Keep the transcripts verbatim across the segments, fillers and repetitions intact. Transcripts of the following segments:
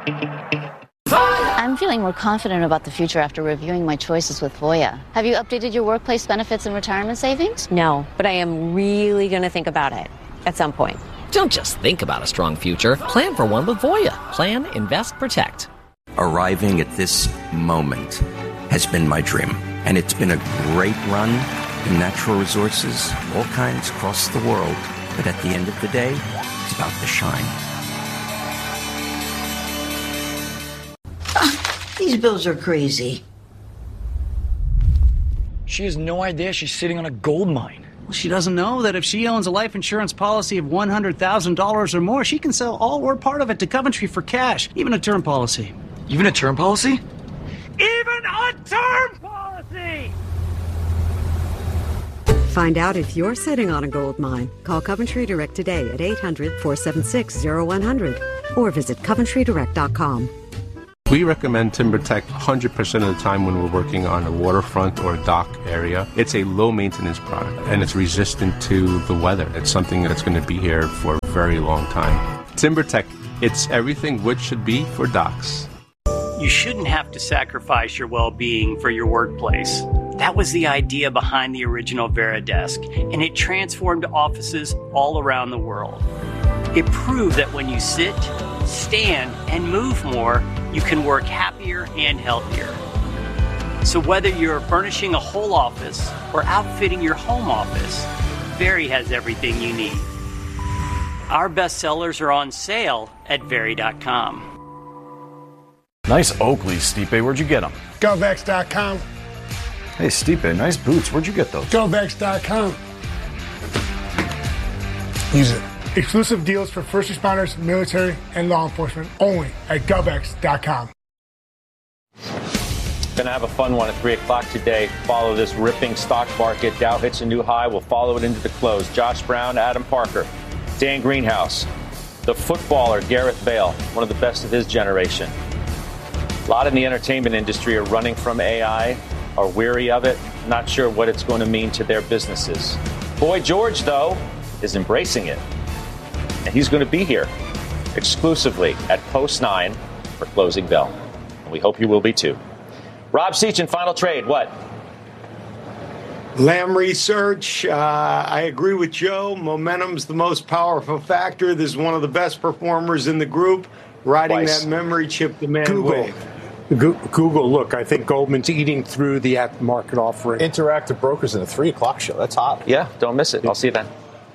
I'm feeling more confident about the future after reviewing my choices with Voya. Have you updated your workplace benefits and retirement savings? No, but I am really going to think about it at some point. Don't just think about a strong future. Plan for one with Voya. Plan, invest, protect. Arriving at this moment has been my dream, and it's been a great run in natural resources, all kinds across the world. But at the end of the day, it's about the shine. These bills are crazy. She has no idea she's sitting on a gold mine. Well, she doesn't know that if she owns a life insurance policy of one hundred thousand dollars or more, she can sell all or part of it to Coventry for cash, even a term policy. Even a term policy? Even a term policy! Find out if you're sitting on a gold mine. Call Coventry Direct today at eight hundred, four seven six, zero one hundred or visit coventry direct dot com. We recommend TimberTech one hundred percent of the time when we're working on a waterfront or a dock area. It's a low-maintenance product, and it's resistant to the weather. It's something that's going to be here for a very long time. TimberTech, it's everything wood should be for docks. You shouldn't have to sacrifice your well-being for your workplace. That was the idea behind the original Veridesk, and it transformed offices all around the world. It proved that when you sit, stand, and move more, you can work happier and healthier. So whether you're furnishing a whole office or outfitting your home office, Very has everything you need. Our best sellers are on sale at Very dot com. Nice Oakleys, Stipe. Where'd you get them? Govex dot com. Hey, Stipe, nice boots. Where'd you get those? Govex dot com. Use it. Exclusive deals for first responders, military, and law enforcement only at Govex dot com. Gonna have a fun one at three o'clock today. Follow this ripping stock market. Dow hits a new high. We'll follow it into the close. Josh Brown, Adam Parker, Dan Greenhouse, the footballer Gareth Bale, one of the best of his generation. A lot in the entertainment industry are running from A I, are weary of it, not sure what it's going to mean to their businesses. Boy George, though, is embracing it. And he's going to be here exclusively at Post nine for Closing Bell. And we hope you will be too. Rob Sechan, final trade, what? Lam Research, uh, I agree with Joe. Momentum's the most powerful factor. This is one of the best performers in the group, riding Twice. that memory chip demand Google. wave. Google, look, I think Goldman's eating through the at-market offering. Interactive Brokers in the three o'clock show. That's hot. Yeah, don't miss it. I'll see you then.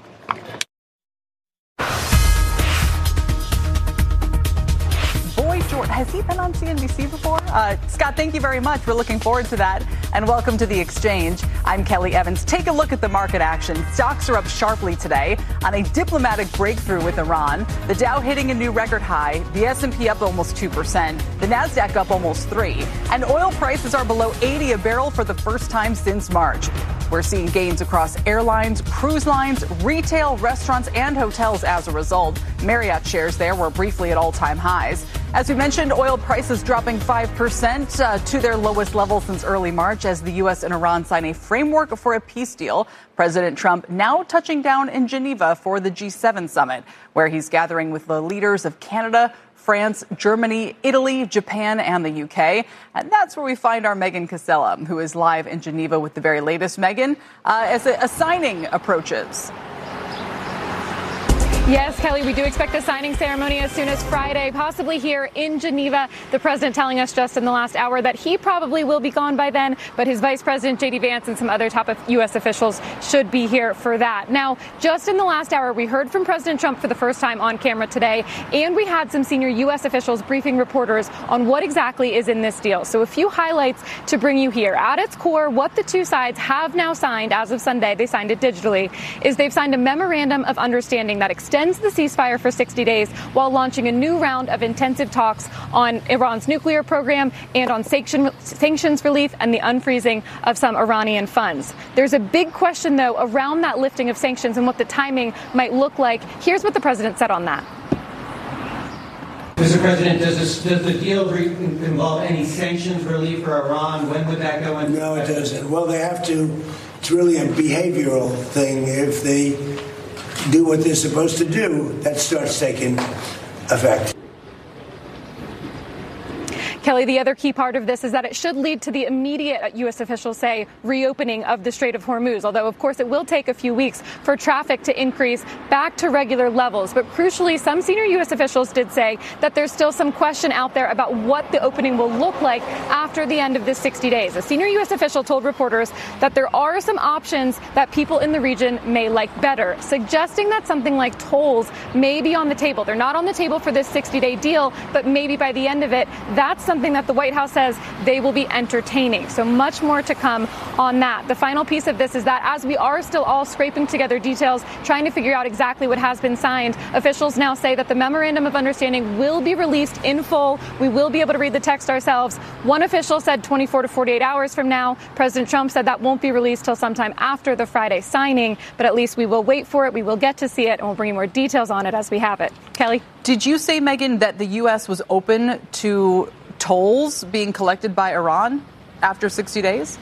Has he been on C N B C before? Uh, Scott, thank you very much. We're looking forward to that. And welcome to The Exchange. I'm Kelly Evans. Take a look at the market action. Stocks are up sharply today on a diplomatic breakthrough with Iran. The Dow hitting a new record high. The S and P up almost two percent. The Nasdaq up almost three percent. And oil prices are below eighty a barrel for the first time since March. We're seeing gains across airlines, cruise lines, retail, restaurants, and hotels as a result. Marriott shares there were briefly at all-time highs. As we mentioned, oil prices dropping five percent uh, to their lowest level since early March as the U S and Iran sign a framework for a peace deal. President Trump now touching down in Geneva for the G seven summit, where he's gathering with the leaders of Canada, France, Germany, Italy, Japan, and the U K. And that's where we find our Megan Casella, who is live in Geneva with the very latest. Megan, uh, as a, a signing approaches. Yes, Kelly, we do expect a signing ceremony as soon as Friday, possibly here in Geneva. The president telling us just in the last hour that he probably will be gone by then, but his vice president, J D Vance, and some other top U S officials should be here for that. Now, just in the last hour, we heard from President Trump for the first time on camera today, and we had some senior U S officials briefing reporters on what exactly is in this deal. So a few highlights to bring you here. At its core, what the two sides have now signed as of Sunday, they signed it digitally, is they've signed a memorandum of understanding that extends the ceasefire for sixty days while launching a new round of intensive talks on Iran's nuclear program and on sanction, sanctions relief and the unfreezing of some Iranian funds. There's a big question, though, around that lifting of sanctions and what the timing might look like. Here's what the president said on that. Mister President, does, this, does the deal re- involve any sanctions relief for Iran? When would that go into? No, it doesn't. Well, they have to. It's really a behavioral thing. If they do what they're supposed to do, that starts taking effect. Kelly, the other key part of this is that it should lead to the immediate, U S officials say, reopening of the Strait of Hormuz, although, of course, it will take a few weeks for traffic to increase back to regular levels. But crucially, some senior U S officials did say that there's still some question out there about what the opening will look like after the end of this sixty days. A senior U S official told reporters that there are some options that people in the region may like better, suggesting that something like tolls may be on the table. They're not on the table for this sixty-day deal, but maybe by the end of it, that's something that the White House says they will be entertaining. So much more to come on that. The final piece of this is that as we are still all scraping together details, trying to figure out exactly what has been signed, officials now say that the memorandum of understanding will be released in full. We will be able to read the text ourselves. One official said twenty-four to forty-eight hours from now. President Trump said that won't be released till sometime after the Friday signing, but at least we will wait for it. We will get to see it, and we'll bring you more details on it as we have it. Kelly? Did you say, Megyn, that the U S was open to tolls being collected by Iran after sixty days?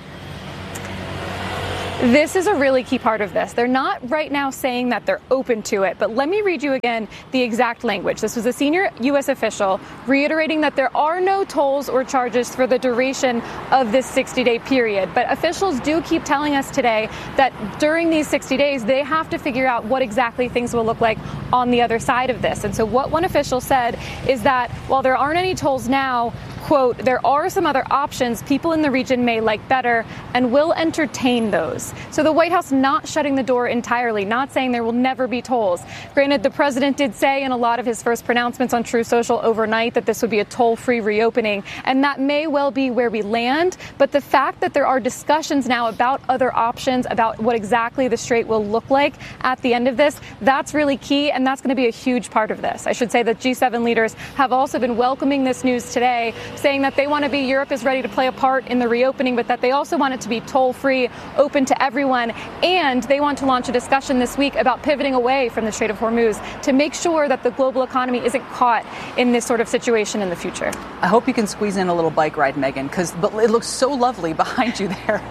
This is a really key part of this. They're not right now saying that they're open to it, but let me read you again the exact language. This was a senior U S official reiterating that there are no tolls or charges for the duration of this sixty-day period. But officials do keep telling us today that during these sixty days, they have to figure out what exactly things will look like on the other side of this. And so what one official said is that while there aren't any tolls now, quote, there are some other options people in the region may like better and will entertain those. So the White House not shutting the door entirely, not saying there will never be tolls. Granted, the president did say in a lot of his first pronouncements on True Social overnight that this would be a toll-free reopening, and that may well be where we land. But the fact that there are discussions now about other options, about what exactly the strait will look like at the end of this, that's really key, and that's going to be a huge part of this. I should say that G seven leaders have also been welcoming this news today, saying that they want to be, Europe is ready to play a part in the reopening, but that they also want it to be toll-free, open to everyone, and they want to launch a discussion this week about pivoting away from the Strait of Hormuz to make sure that the global economy isn't caught in this sort of situation in the future. I hope you can squeeze in a little bike ride, Megyn, because it looks so lovely behind you there.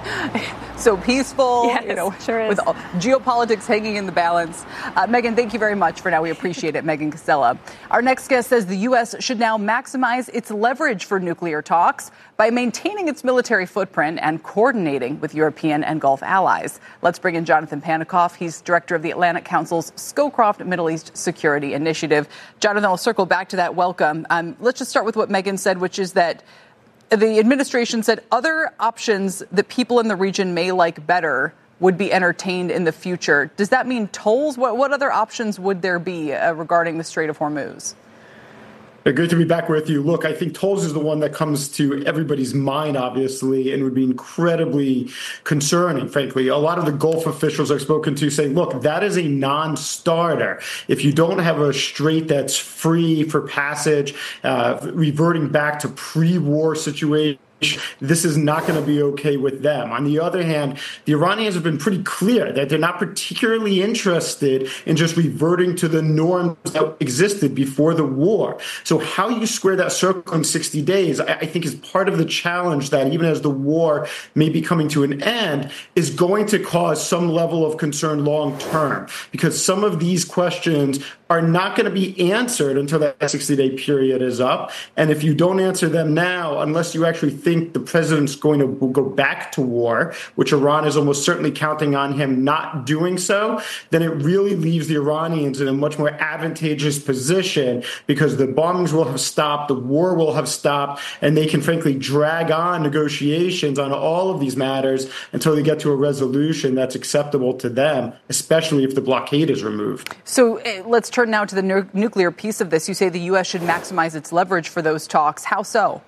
So peaceful, yes, you know, sure is. with all, geopolitics hanging in the balance. Uh, Megyn, thank you very much for now. We appreciate it, Megyn Casella. Our next guest says the U S should now maximize its leverage for nuclear talks by maintaining its military footprint and coordinating with European and Gulf allies. Let's bring in Jonathan Panikoff. He's director of the Atlantic Council's Scowcroft Middle East Security Initiative. Jonathan, I'll circle back to that. Welcome. Um, let's just start with what Megyn said, which is that the administration said other options that people in the region may like better would be entertained in the future. Does that mean tolls? What, what other options would there be uh, regarding the Strait of Hormuz? Great to be back with you. Look, I think tolls is the one that comes to everybody's mind, obviously, and would be incredibly concerning, frankly. A lot of the Gulf officials I've spoken to say, look, that is a non-starter. If you don't have a strait that's free for passage, uh, reverting back to pre-war situation, this is not going to be okay with them. On the other hand, the Iranians have been pretty clear that they're not particularly interested in just reverting to the norms that existed before the war. So how you square that circle in sixty days, I think, is part of the challenge that even as the war may be coming to an end, is going to cause some level of concern long term, because some of these questions are not going to be answered until that sixty-day period is up. And if you don't answer them now, unless you actually think the president's going to go back to war, which Iran is almost certainly counting on him not doing so, then it really leaves the Iranians in a much more advantageous position, because the bombings will have stopped, the war will have stopped, and they can frankly drag on negotiations on all of these matters until they get to a resolution that's acceptable to them, especially if the blockade is removed. So uh, let's turn now to the nu- nuclear piece of this. You say the U S should maximize its leverage for those talks. How so?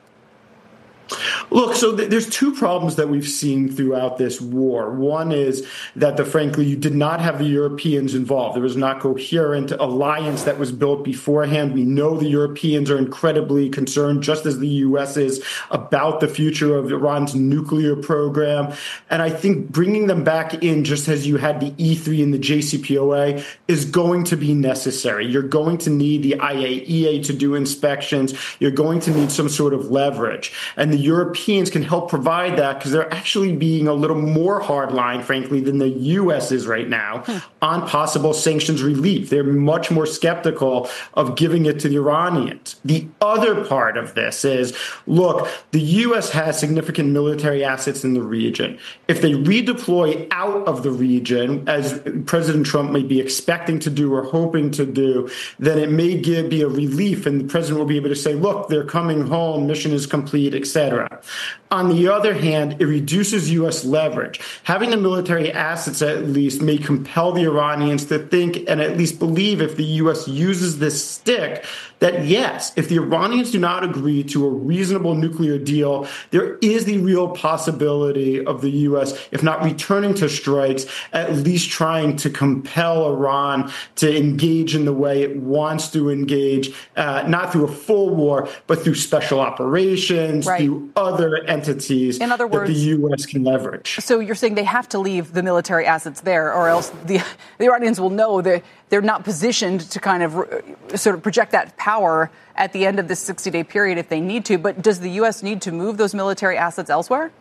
Look, so th- there's two problems that we've seen throughout this war. One is that, the, frankly, you did not have the Europeans involved. There was not coherent alliance that was built beforehand. We know the Europeans are incredibly concerned, just as the U S is, about the future of Iran's nuclear program. And I think bringing them back in, just as you had the E three and the J C P O A, is going to be necessary. You're going to need the I A E A to do inspections. You're going to need some sort of leverage. And the Europeans Europeans can help provide that because they're actually being a little more hardline, frankly, than the U S is right now hmm. on possible sanctions relief. They're much more skeptical of giving it to the Iranians. The other part of this is, look, the U S has significant military assets in the region. If they redeploy out of the region, as President Trump may be expecting to do or hoping to do, then it may give, be a relief, and the president will be able to say, look, they're coming home, mission is complete, et cetera. On the other hand, it reduces U S leverage. Having the military assets, at least, may compel the Iranians to think and at least believe, if the U S uses this stick, that yes, if the Iranians do not agree to a reasonable nuclear deal, there is the real possibility of the U S, if not returning to strikes, at least trying to compel Iran to engage in the way it wants to engage, uh, not through a full war, but through special operations, right. through other entities In other words, that the U S can leverage. So you're saying they have to leave the military assets there, or else the, the Iranians will know that they're not positioned to kind of uh, sort of project that power at the end of this sixty-day period if they need to. But does the U S need to move those military assets elsewhere?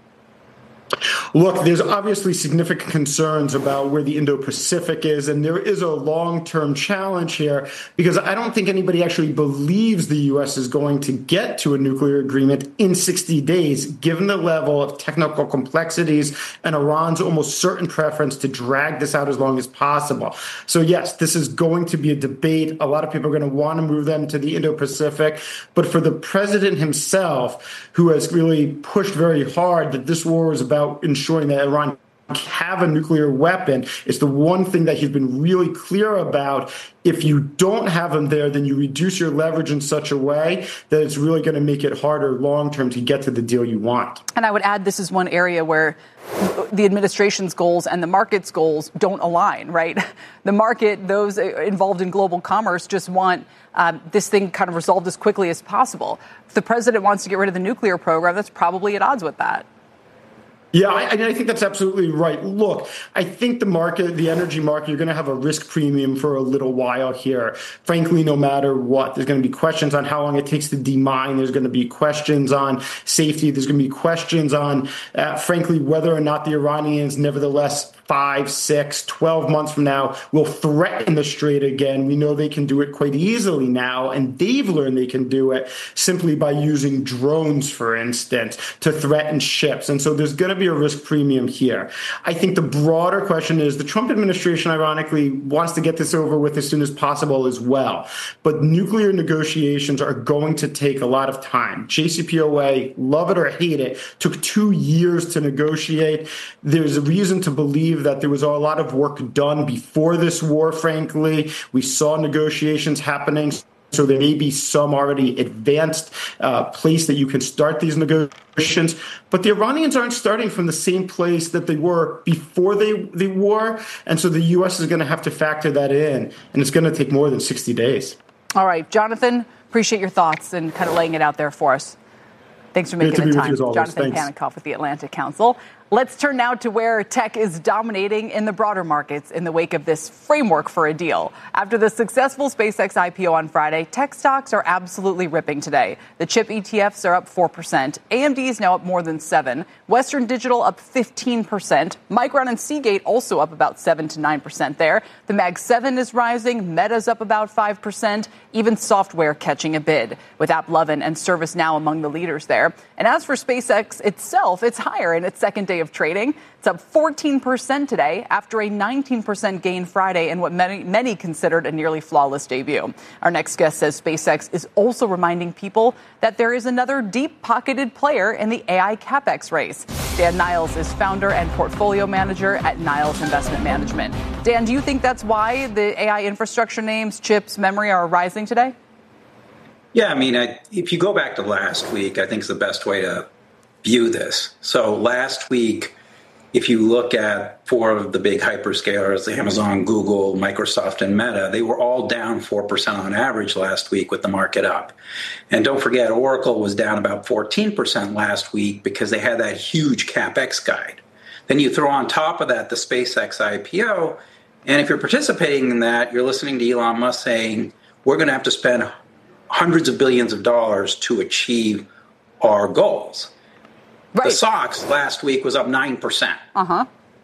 Look, there's obviously significant concerns about where the Indo-Pacific is, and there is a long-term challenge here because I don't think anybody actually believes the U S is going to get to a nuclear agreement in sixty days, given the level of technical complexities and Iran's almost certain preference to drag this out as long as possible. So yes, this is going to be a debate. A lot of people are going to want to move them to the Indo-Pacific, but for the president himself, who has really pushed very hard that this war is about ensuring that Iran have a nuclear weapon. It's the one thing that he's been really clear about. If you don't have them there, then you reduce your leverage in such a way that it's really going to make it harder long-term to get to the deal you want. And I would add, this is one area where the administration's goals and the market's goals don't align, right? The market, those involved in global commerce, just want um, this thing kind of resolved as quickly as possible. If the president wants to get rid of the nuclear program, that's probably at odds with that. Yeah, I, I think that's absolutely right. Look, I think the market, the energy market, you're going to have a risk premium for a little while here. Frankly, no matter what, there's going to be questions on how long it takes to demine. There's going to be questions on safety. There's going to be questions on, uh, frankly, whether or not the Iranians, nevertheless, five, six, twelve months from now, will threaten the Strait again. We know they can do it quite easily now, and they've learned they can do it simply by using drones, for instance, to threaten ships. And so there's going to be a risk premium here. I think the broader question is the Trump administration, ironically, wants to get this over with as soon as possible as well. But nuclear negotiations are going to take a lot of time. J C P O A, love it or hate it, took two years to negotiate. There's a reason to believe that there was a lot of work done before this war, frankly. We saw negotiations happening. So there may be some already advanced uh, place that you can start these negotiations. But the Iranians aren't starting from the same place that they were before they, the war. And so the U S is going to have to factor that in. And it's going to take more than sixty days. All right, Jonathan, appreciate your thoughts and kind of laying it out there for us. Thanks for making the time. Jonathan Panikoff with the Atlantic Council. Let's turn now to where tech is dominating in the broader markets in the wake of this framework for a deal. After the successful SpaceX I P O on Friday, tech stocks are absolutely ripping today. The chip E T Fs are up four percent. A M D is now up more than seven. Western Digital up fifteen percent. Micron and Seagate also up about seven to nine percent there. The Mag seven is rising. Meta's up about five percent. Even software catching a bid, with AppLovin and ServiceNow among the leaders there. And as for SpaceX itself, it's higher in its second day of trading. It's up fourteen percent today after a nineteen percent gain Friday in what many, many considered a nearly flawless debut. Our next guest says SpaceX is also reminding people that there is another deep-pocketed player in the A I CapEx race. Dan Niles is founder and portfolio manager at Niles Investment Management. Dan, do you think that's why the A I infrastructure names, chips, memory are rising today? Yeah, I mean, I, if you go back to last week, I think is the best way to view this. So last week, if you look at four of the big hyperscalers, Amazon, Google, Microsoft, and Meta, they were all down four percent on average last week with the market up. And don't forget, Oracle was down about fourteen percent last week because they had that huge CapEx guide. Then you throw on top of that the SpaceX I P O, and if you're participating in that, you're listening to Elon Musk saying, we're going to have to spend hundreds of billions of dollars to achieve our goals. Right. The S O X last week was up nine percent. Uh-huh.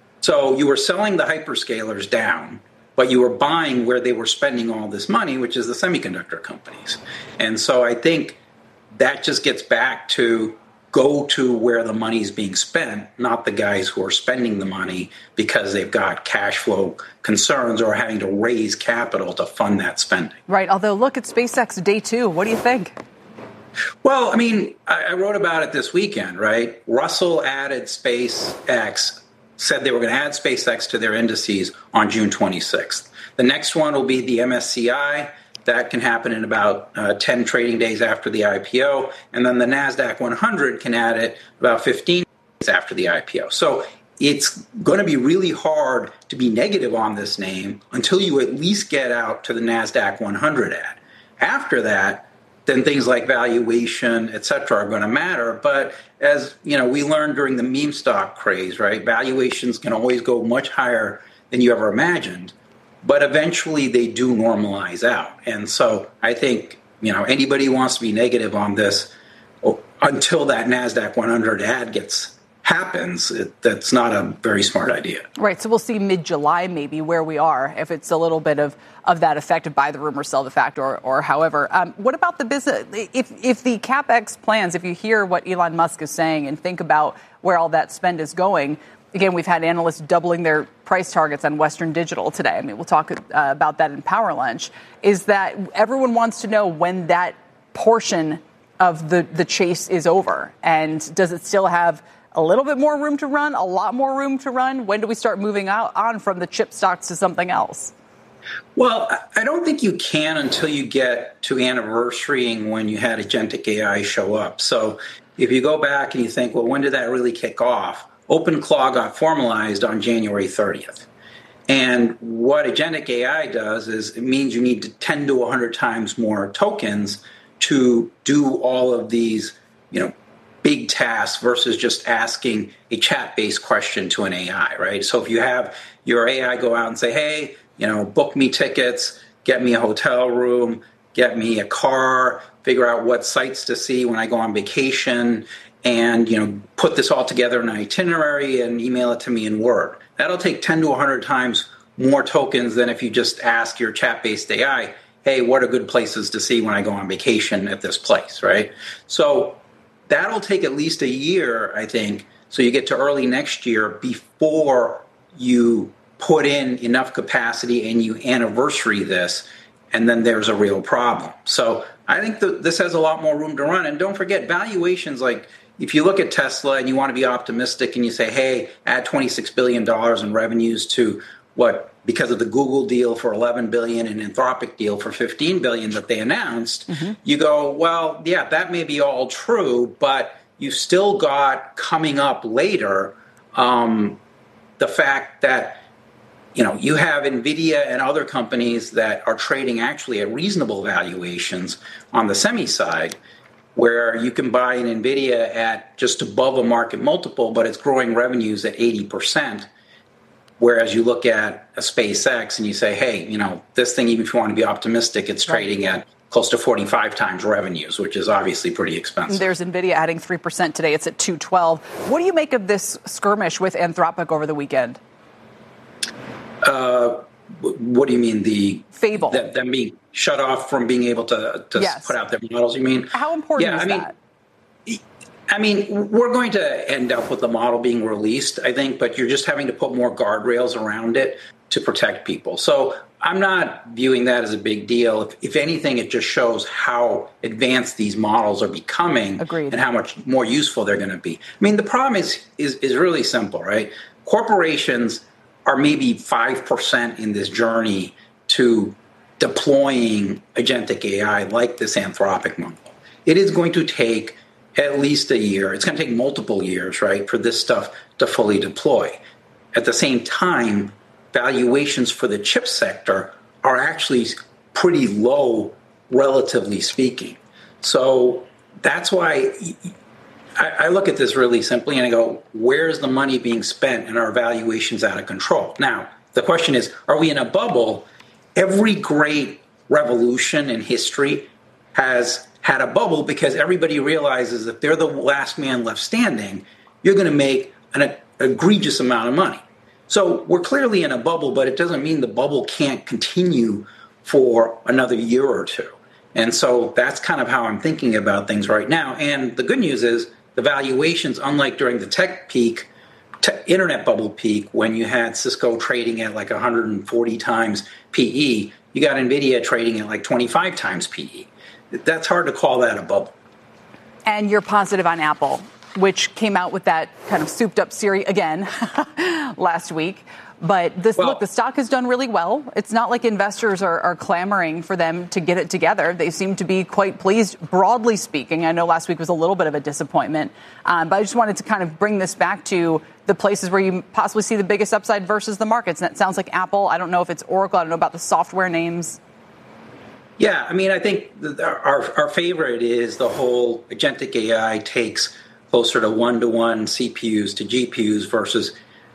So you were selling the hyperscalers down, but you were buying where they were spending all this money, which is the semiconductor companies. And so I think that just gets back to go to where the money is being spent, not the guys who are spending the money because they've got cash flow concerns or having to raise capital to fund that spending. Right. Although look at SpaceX day two. What do you think? Well, I mean, I wrote about it this weekend, right? Russell added SpaceX, said they were going to add SpaceX to their indices on June twenty-sixth. The next one will be the M S C I. That can happen in about uh, ten trading days after the I P O. And then the NASDAQ one hundred can add it about fifteen days after the I P O. So it's going to be really hard to be negative on this name until you at least get out to the NASDAQ one hundred ad. After that, then things like valuation, et cetera, are going to matter. But as you know, we learned during the meme stock craze, right? Valuations can always go much higher than you ever imagined. But eventually they do normalize out. And so I think, you know, anybody who wants to be negative on this oh, until that NASDAQ one hundred ad gets happens, it, that's not a very smart idea. Right. So we'll see mid-July maybe where we are, if it's a little bit of, of that affected by the rumor, sell the fact, or, or however. Um, what about the business? If, if the CapEx plans, if you hear what Elon Musk is saying and think about where all that spend is going, again, we've had analysts doubling their price targets on Western Digital today. I mean, we'll talk uh, about that in Power Lunch, is that everyone wants to know when that portion of the, the chase is over. And does it still have a little bit more room to run, a lot more room to run? When do we start moving out on from the chip stocks to something else? Well, I don't think you can until you get to anniversarying when you had agentic A I show up. So if you go back and you think, well, when did that really kick off? OpenClaw got formalized on January thirtieth. And what agentic A I does is it means you need to ten to one hundred times more tokens to do all of these, you know, big tasks versus just asking a chat-based question to an A I, right? So if you have your A I go out and say, hey, you know, book me tickets, get me a hotel room, get me a car, figure out what sites to see when I go on vacation, and, you know, put this all together in an itinerary and email it to me in Word. That'll take ten to one hundred times more tokens than if you just ask your chat-based A I, hey, what are good places to see when I go on vacation at this place, right? So that'll take at least a year, I think, so you get to early next year before you put in enough capacity and you anniversary this, and then there's a real problem. So I think that this has a lot more room to run. And don't forget, valuations, like if you look at Tesla and you want to be optimistic and you say, hey, add twenty-six billion dollars in revenues to what, because of the Google deal for eleven billion dollars and Anthropic deal for fifteen billion dollars that they announced, mm-hmm. you go, well, yeah, that may be all true, but you've still got coming up later um, the fact that, you know, you have NVIDIA and other companies that are trading actually at reasonable valuations on the semi side, where you can buy an NVIDIA at just above a market multiple, but it's growing revenues at eighty percent. Whereas you look at a SpaceX and you say, hey, you know, this thing, even if you want to be optimistic, it's trading at close to forty-five times revenues, which is obviously pretty expensive. There's NVIDIA adding three percent today. It's at two twelve. What do you make of this skirmish with Anthropic over the weekend? Uh, what do you mean? The Fable. That, them being shut off from being able to, to yes. put out their models, you mean? How important yeah, is I mean, that? I mean, we're going to end up with the model being released, I think, but you're just having to put more guardrails around it to protect people. So I'm not viewing that as a big deal. If, if anything, it just shows how advanced these models are becoming. Agreed. And how much more useful they're going to be. I mean, the problem is, is, is really simple, right? Corporations are maybe five percent in this journey to deploying agentic A I like this Anthropic model. It is going to take at least a year. It's going to take multiple years, right, for this stuff to fully deploy. At the same time, valuations for the chip sector are actually pretty low, relatively speaking. So that's why I, I look at this really simply and I go, where's the money being spent and are valuations out of control? Now, the question is, are we in a bubble? Every great revolution in history has had a bubble because everybody realizes if they're the last man left standing, you're going to make an egregious amount of money. So we're clearly in a bubble, but it doesn't mean the bubble can't continue for another year or two. And so that's kind of how I'm thinking about things right now. And the good news is the valuations, unlike during the tech peak, te- internet bubble peak, when you had Cisco trading at like one hundred forty times P E, you got NVIDIA trading at like twenty-five times P E. That's hard to call that a bubble. And you're positive on Apple, which came out with that kind of souped up Siri again last week. But this, well, look, the stock has done really well. It's not like investors are, are clamoring for them to get it together. They seem to be quite pleased, broadly speaking. I know last week was a little bit of a disappointment. Um, but I just wanted to kind of bring this back to the places where you possibly see the biggest upside versus the markets. And that sounds like Apple. I don't know if it's Oracle. I don't know about the software names. Yeah, I mean, I think the, our, our favorite is the whole agentic A I takes closer to one-to-one C P Us to G P Us versus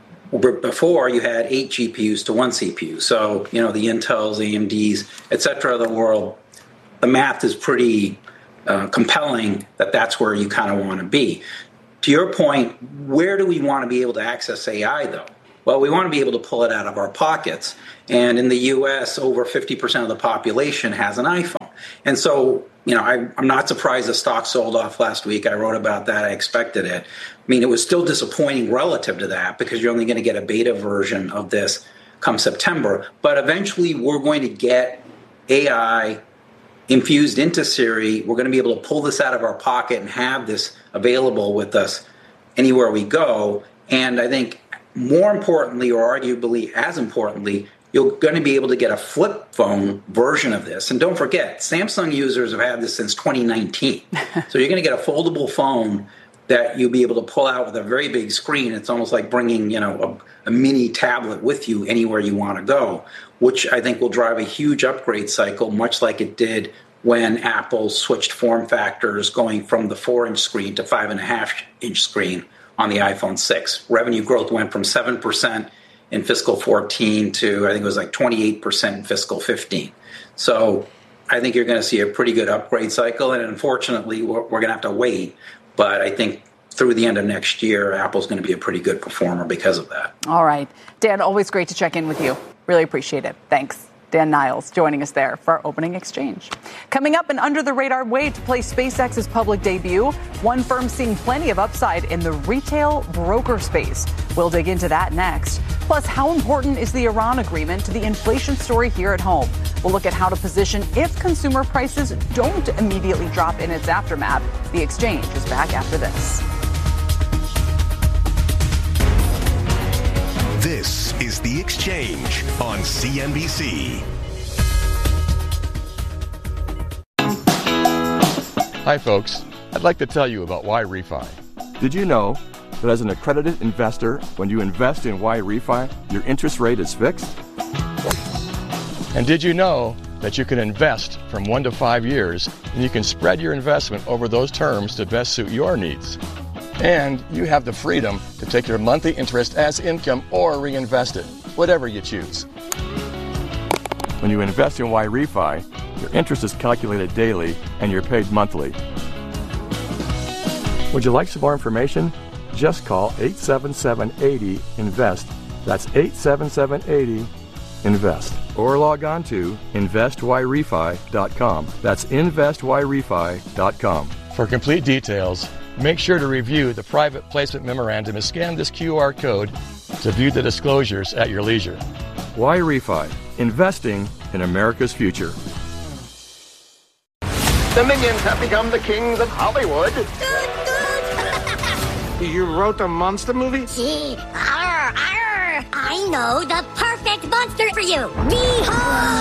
before you had eight G P Us to one C P U. So, you know, the Intels, A M Ds, et cetera, of the world, the math is pretty uh, compelling that that's where you kind of want to be. To your point, where do we want to be able to access A I, though? Well, we want to be able to pull it out of our pockets. And in the U S, over fifty percent of the population has an iPhone. And so, you know, I, I'm not surprised the stock sold off last week. I wrote about that. I expected it. I mean, it was still disappointing relative to that because you're only going to get a beta version of this come September. But eventually we're going to get A I infused into Siri. We're going to be able to pull this out of our pocket and have this available with us anywhere we go. And I think more importantly, or arguably as importantly, you're going to be able to get a flip phone version of this. And don't forget, Samsung users have had this since twenty nineteen. So you're going to get a foldable phone that you'll be able to pull out with a very big screen. It's almost like bringing, you know, a, a mini tablet with you anywhere you want to go, which I think will drive a huge upgrade cycle, much like it did when Apple switched form factors going from the four-inch screen to five and a half inch screen on the iPhone six. Revenue growth went from seven percent in fiscal fourteen to, I think it was like twenty-eight percent in fiscal fifteen. So I think you're going to see a pretty good upgrade cycle. And unfortunately, we're, we're going to have to wait. But I think through the end of next year, Apple's going to be a pretty good performer because of that. All right. Dan, always great to check in with you. Really appreciate it. Thanks. Dan Niles joining us there for our opening exchange. Coming up, an under-the-radar way to play SpaceX's public debut. One firm seeing plenty of upside in the retail broker space. We'll dig into that next. Plus, how important is the Iran agreement to the inflation story here at home? We'll look at how to position if consumer prices don't immediately drop in its aftermath. The exchange is back after this. This is The Exchange on C N B C. Hi, folks. I'd like to tell you about Y-Refi. Did you know that as an accredited investor, when you invest in Y-Refi, your interest rate is fixed? And did you know that you can invest from one to five years, and you can spread your investment over those terms to best suit your needs? And you have the freedom to take your monthly interest as income or reinvest it, whatever you choose. When you invest in Y-Refi, your interest is calculated daily and you're paid monthly. Would you like some more information? Just call eight seven seven, eight zero, INVEST. That's eight seven seven, eight zero, INVEST. Or log on to invest y refi dot com. That's invest y refi dot com. For complete details, make sure to review the private placement memorandum and scan this Q R code to view the disclosures at your leisure. Y-Refi, investing in America's future. The Minions have become the kings of Hollywood. You wrote a monster movie? Gee, arr, arr. I know the perfect monster for you. Behold!